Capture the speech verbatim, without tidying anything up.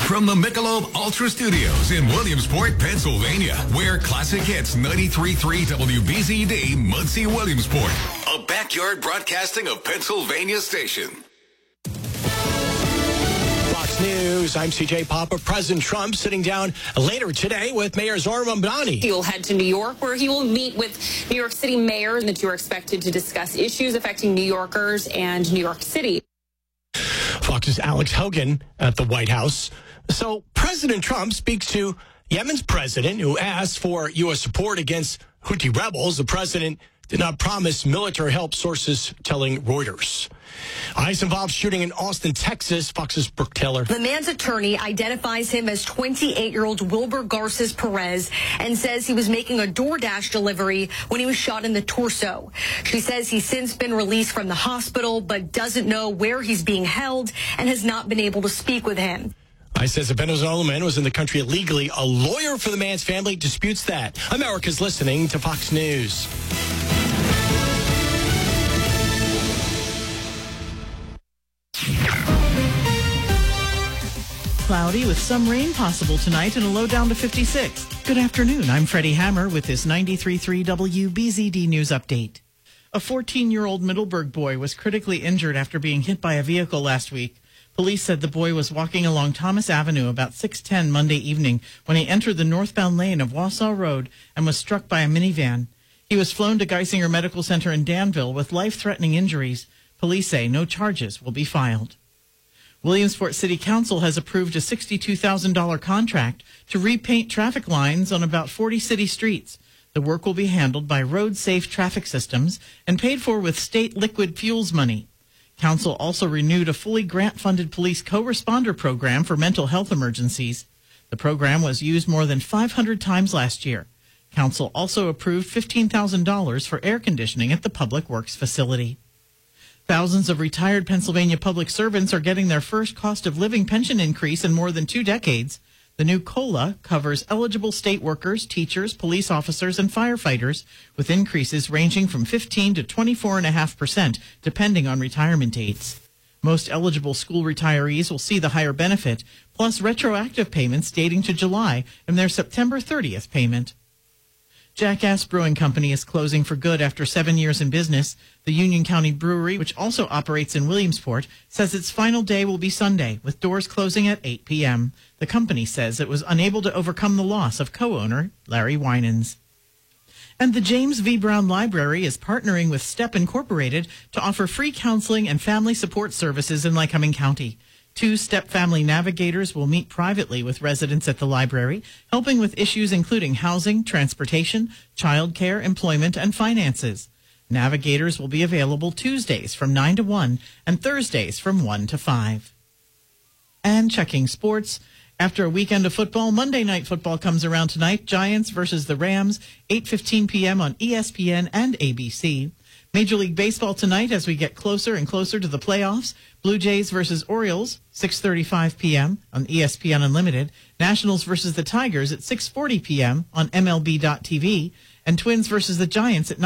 From the Michelob Ultra Studios in Williamsport, Pennsylvania, where classic hits ninety-three point three W B Z D, Muncie, Williamsport. A backyard broadcasting of Pennsylvania station. Fox News, I'm C J Papa. President Trump sitting down later today with Mayor Zohran Mamdani. He'll head to New York, where he will meet with New York City mayors, and the two are expected to discuss issues affecting New Yorkers and New York City. Fox's Alex Hogan at the White House. So President Trump speaks to Yemen's president, who asked for U S support against Houthi rebels. The president did not promise military help, sources telling Reuters. ICE involved shooting in Austin, Texas. Fox's Brooke Taylor. The man's attorney identifies him as twenty-eight-year-old Wilbur Garces Perez and says he was making a DoorDash delivery when he was shot in the torso. She says he's since been released from the hospital, but doesn't know where he's being held and has not been able to speak with him. ICE says the Venezuelan man was in the country illegally. A lawyer for the man's family disputes that. America's listening to Fox News. Cloudy with some rain possible tonight and a low down to fifty-six. Good afternoon. I'm Freddie Hammer with this ninety-three point three W B Z D News Update. A fourteen-year-old Middleburg boy was critically injured after being hit by a vehicle last week. Police said the boy was walking along Thomas Avenue about six ten Monday evening when he entered the northbound lane of Wausau Road and was struck by a minivan. He was flown to Geisinger Medical Center in Danville with life-threatening injuries. Police say no charges will be filed. Williamsport City Council has approved a sixty-two thousand dollars contract to repaint traffic lines on about forty city streets. The work will be handled by Road Safe Traffic Systems and paid for with state liquid fuels money. Council also renewed a fully grant-funded police co-responder program for mental health emergencies. The program was used more than five hundred times last year. Council also approved fifteen thousand dollars for air conditioning at the Public Works facility. Thousands of retired Pennsylvania public servants are getting their first cost of living pension increase in more than two decades. The new COLA covers eligible state workers, teachers, police officers, and firefighters, with increases ranging from fifteen to twenty-four point five percent, depending on retirement dates. Most eligible school retirees will see the higher benefit, plus retroactive payments dating to July and their September thirtieth payment. Jackass Brewing Company is closing for good after seven years in business. The Union County Brewery, which also operates in Williamsport, says its final day will be Sunday, with doors closing at eight p.m. The company says it was unable to overcome the loss of co-owner Larry Winans. And the James V. Brown Library is partnering with STEP Incorporated to offer free counseling and family support services in Lycoming County. Two STEP family navigators will meet privately with residents at the library, helping with issues including housing, transportation, childcare, employment, and finances. Navigators will be available Tuesdays from nine to one and Thursdays from one to five. And checking sports. After a weekend of football, Monday Night Football comes around tonight. Giants versus the Rams, eight fifteen p.m. on E S P N and A B C. Major League Baseball tonight as we get closer and closer to the playoffs. Blue Jays versus Orioles, six thirty-five p.m. on E S P N Unlimited. Nationals versus the Tigers at six forty p.m. on M L B dot T V. And Twins versus the Giants at